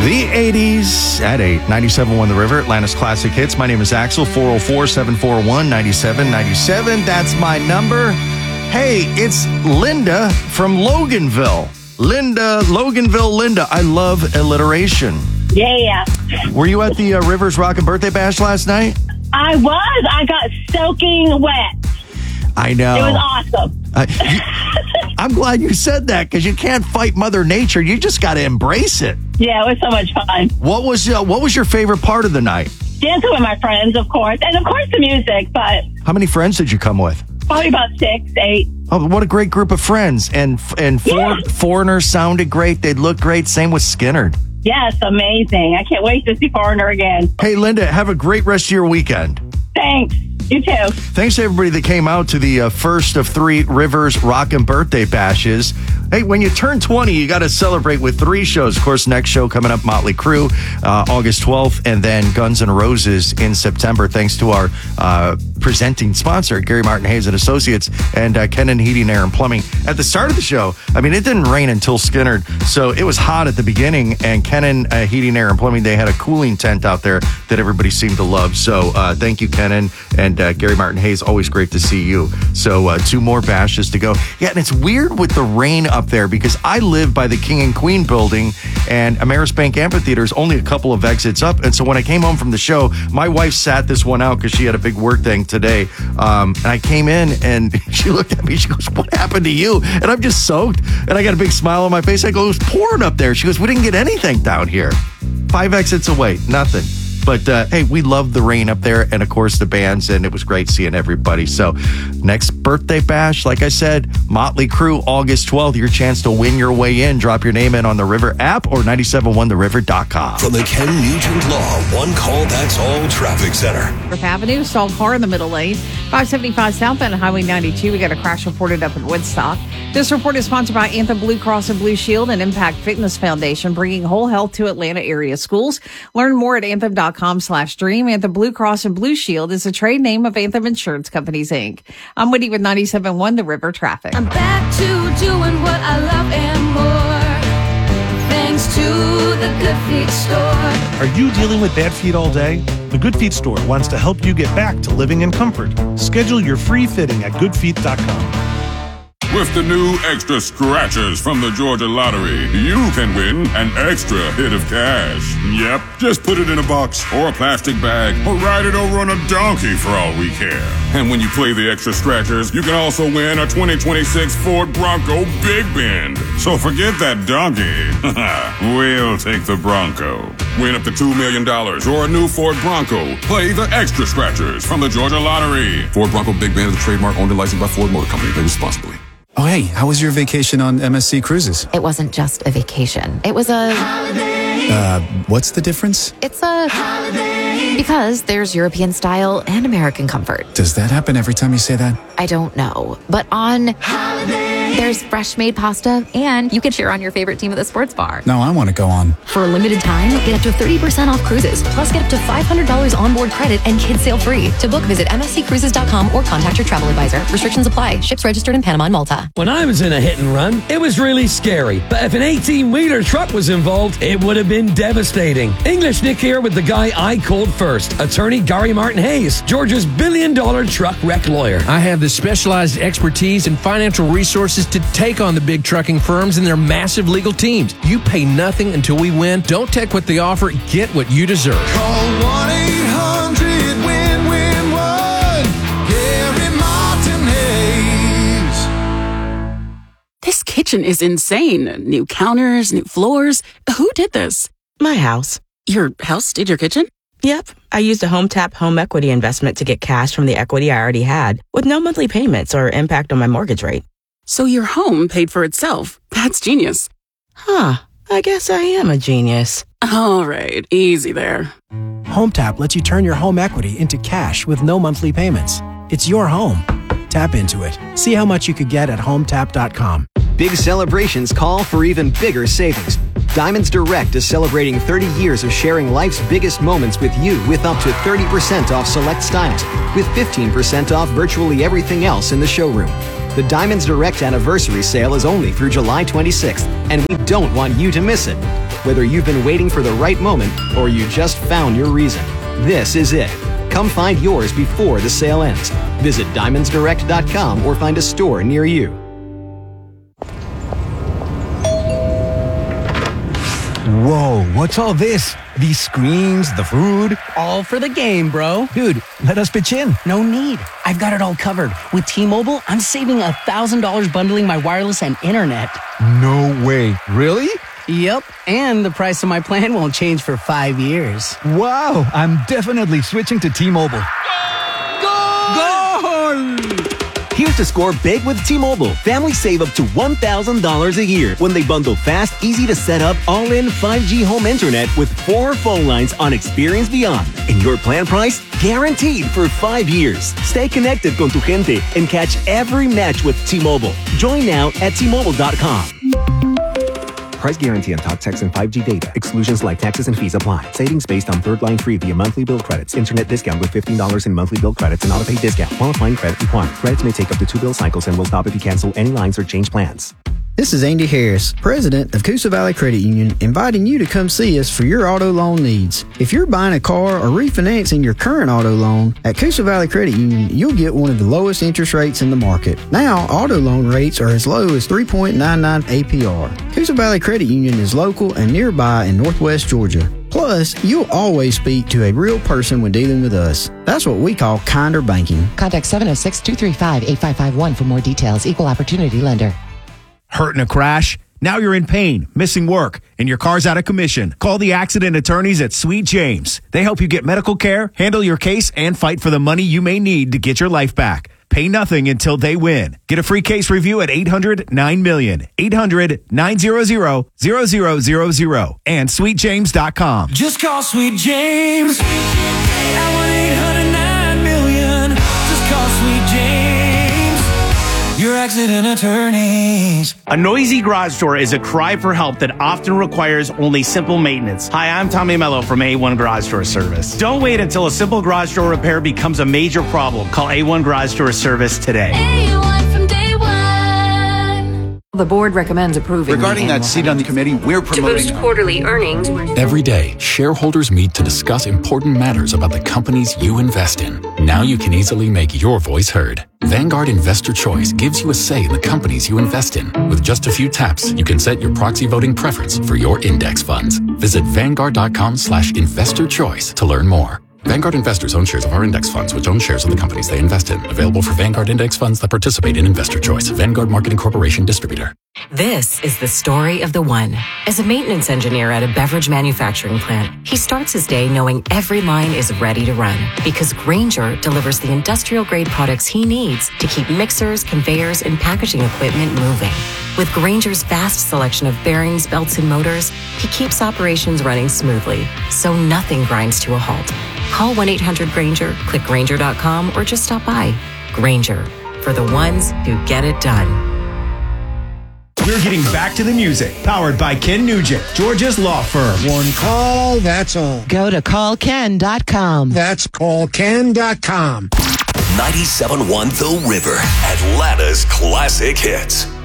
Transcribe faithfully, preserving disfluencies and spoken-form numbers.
The eighties at eight, ninety-seven point one The River, Atlanta's Classic Hits. My name is Axel, four oh four, seven four one, nine seven nine seven. That's my number. Hey, it's Linda from Loganville. Linda, Loganville, Linda. I love alliteration. Yeah. Were you at the uh, Rivers Rockin' Birthday Bash last night? I was. I got soaking wet. I know. It was awesome. Uh, you, I'm glad you said that because you can't fight Mother Nature. You just got to embrace it. Yeah, it was so much fun. What was uh, what was your favorite part of the night? Dancing with my friends, of course. And, of course, the music. But how many friends did you come with? Probably about six, eight. Oh, what a great group of friends. And and for, yeah. Foreigner sounded great. They looked great. Same with Skynyrd. Yes, amazing. I can't wait to see Foreigner again. Hey, Linda, have a great rest of your weekend. Thanks. You too. Thanks to everybody that came out to the uh, first of three Rivers Rockin' Birthday Bashes. Hey, when you turn twenty, you got to celebrate with three shows. Of course, next show coming up, Motley Crue, uh, August twelfth, and then Guns N' Roses in September, thanks to our uh, presenting sponsor, Gary Martin Hayes and Associates, and uh, Kennan Heating, Air, and Plumbing. At the start of the show, I mean, it didn't rain until Skynyrd, so it was hot at the beginning, and Kennan uh, Heating, Air, and Plumbing, they had a cooling tent out there that everybody seemed to love. So uh, thank you, Kennan, and uh, Gary Martin Hayes. Always great to see you. So uh, two more bashes to go. Yeah, and it's weird with the rain up there because I live by the King and Queen building, and Ameris Bank Amphitheater is only a couple of exits up. And so when I came home from the show, my wife sat this one out because she had a big work thing today. Um, and I came in and she looked at me. She goes, "What happened to you?" And I'm just soaked. And I got a big smile on my face. I go, "It was pouring up there." She goes, "We didn't get anything down here." Five exits away, nothing. But, uh, hey, we loved the rain up there and, of course, the bands, and it was great seeing everybody. So next birthday bash, like I said, Motley Crue, August twelfth, your chance to win your way in. Drop your name in on the River app or nine seven one the river dot com. From the Ken Nugent Law One Call That's All Traffic Center. Fourth Avenue, stalled car in the middle lane. five seventy-five southbound Highway ninety-two. We got a crash reported up in Woodstock. This report is sponsored by Anthem Blue Cross and Blue Shield and Impact Fitness Foundation, bringing whole health to Atlanta area schools. Learn more at anthem dot com slash dream. Anthem Blue Cross and Blue Shield is a trade name of Anthem Insurance Companies, Incorporated. I'm Whitney with ninety-seven point one The River Traffic. I'm back to doing what I love and more, thanks to the Good Feet store. Are you dealing with bad feet all day? The Good Feet store wants to help you get back to living in comfort. Schedule your free fitting at good feet dot com. With the new extra scratchers from the Georgia Lottery, you can win an extra hit of cash. Yep, just put it in a box or a plastic bag or ride it over on a donkey for all we care. And when you play the extra scratchers, you can also win a twenty twenty-six Ford Bronco Big Bend. So forget that donkey. We'll take the Bronco. Win up to two million dollars or a new Ford Bronco. Play the extra scratchers from the Georgia Lottery. Ford Bronco Big Bend is a trademark owned and licensed by Ford Motor Company. Play responsibly. Oh, hey, how was your vacation on M S C Cruises? It wasn't just a vacation. It was a... Holiday. Uh, what's the difference? It's a... Holiday. Because there's European style and American comfort. Does that happen every time you say that? I don't know. But on... Holiday. There's fresh made pasta, and you can cheer on your favorite team at the sports bar. No, I want to go on. For a limited time, get up to thirty percent off cruises, plus get up to five hundred dollars onboard credit and kids sail free. To book, visit M S C cruises dot com or contact your travel advisor. Restrictions apply. Ships registered in Panama and Malta. When I was in a hit and run, it was really scary. But if an eighteen-wheeler truck was involved, it would have been devastating. English Nick here with the guy I called first, attorney Gary Martin Hayes, Georgia's billion-dollar truck wreck lawyer. I have the specialized expertise and financial resources to take on the big trucking firms and their massive legal teams. You pay nothing until we win. Don't take what they offer. Get what you deserve. Call one eight hundred win win one. Gary Martin Hayes. This kitchen is insane. New counters, new floors. Who did this? My house. Your house did your kitchen? Yep. I used a HomeTap home equity investment to get cash from the equity I already had with no monthly payments or impact on my mortgage rate. So your home paid for itself. That's genius. Huh. I guess I am a genius. All right. Easy there. HomeTap lets you turn your home equity into cash with no monthly payments. It's your home. Tap into it. See how much you could get at home tap dot com. Big celebrations call for even bigger savings. Diamonds Direct is celebrating thirty years of sharing life's biggest moments with you with up to thirty percent off select styles, with fifteen percent off virtually everything else in the showroom. The Diamonds Direct anniversary sale is only through July twenty-sixth, and we don't want you to miss it. Whether you've been waiting for the right moment or you just found your reason, this is it. Come find yours before the sale ends. Visit diamonds direct dot com or find a store near you. Whoa, what's all this? These screens, the food? All for the game, bro. Dude, let us pitch in. No need. I've got it all covered. With T-Mobile, I'm saving one thousand dollars bundling my wireless and internet. No way. Really? Yep, and the price of my plan won't change for five years. Wow, I'm definitely switching to T-Mobile. Goal! Here's to score big with T-Mobile. Families save up to one thousand dollars a year when they bundle fast, easy to set up, all-in five G home internet with four phone lines on Experience Beyond. And your plan price? Guaranteed for five years. Stay connected con tu gente and catch every match with T-Mobile. Join now at T Mobile dot com. Price guarantee on talk, text, and five G data. Exclusions like taxes and fees apply. Savings based on third line free via monthly bill credits. Internet discount with fifteen dollars in monthly bill credits and auto-pay discount. Qualifying credit required. Credits may take up to two bill cycles and will stop if you cancel any lines or change plans. This is Andy Harris, president of Coosa Valley Credit Union, inviting you to come see us for your auto loan needs. If you're buying a car or refinancing your current auto loan, at Coosa Valley Credit Union, you'll get one of the lowest interest rates in the market. Now, auto loan rates are as low as three point nine nine A P R. Coosa Valley Credit Union is local and nearby in Northwest Georgia. Plus, you'll always speak to a real person when dealing with us. That's what we call kinder banking. Contact seven oh six, two three five, eight five five one for more details. Equal opportunity lender. Hurt in a crash? Now you're in pain, missing work, and your car's out of commission. Call the accident attorneys at Sweet James. They help you get medical care, handle your case, and fight for the money you may need to get your life back. Pay nothing until they win. Get a free case review at eight hundred nine million, eight hundred nine hundred, zero zero zero zero, and sweet james dot com. Just call Sweet James at one eight hundred nine million. Just call Sweet James, your accident attorneys. A noisy garage door is a cry for help that often requires only simple maintenance. Hi, I'm Tommy Mello from A one Garage Door Service. Don't wait until a simple garage door repair becomes a major problem. Call A one Garage Door Service today. A one from day one. The board recommends approving. Regarding that seat on the committee, we're promoting to boost quarterly earnings. Every day, shareholders meet to discuss important matters about the companies you invest in. Now you can easily make your voice heard. Vanguard Investor Choice gives you a say in the companies you invest in. With just a few taps, you can set your proxy voting preference for your index funds. Visit vanguard.com slash investor choice to learn more. Vanguard investors own shares of our index funds, which own shares of the companies they invest in. Available for Vanguard index funds that participate in Investor Choice. Vanguard Marketing Corporation Distributor. This is the story of the one. As a maintenance engineer at a beverage manufacturing plant, he starts his day knowing every line is ready to run because Grainger delivers the industrial-grade products he needs to keep mixers, conveyors, and packaging equipment moving. With Grainger's vast selection of bearings, belts, and motors, he keeps operations running smoothly, so nothing grinds to a halt. Call one eight hundred Grainger, click Grainger dot com, or just stop by. Grainger, for the ones who get it done. We're getting back to the music. Powered by Ken Nugent, Georgia's law firm. One call, that's all. Go to call ken dot com. That's call ken dot com. ninety-seven point one The River, Atlanta's classic hits.